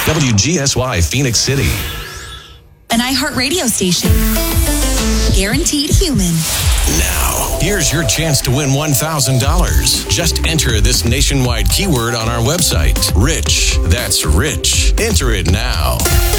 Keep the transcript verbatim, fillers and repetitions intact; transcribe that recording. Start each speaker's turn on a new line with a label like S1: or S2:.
S1: W G S Y Phoenix City.
S2: An iHeart radio station. Guaranteed human.
S1: Now, here's your chance to win one thousand dollars. Just enter this nationwide keyword on our website. Rich. That's rich. Enter it now.